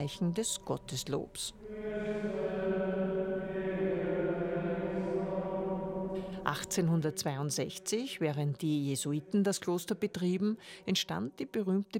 Zeichen des Gotteslobs. 1862, während die Jesuiten das Kloster betrieben, entstand die berühmte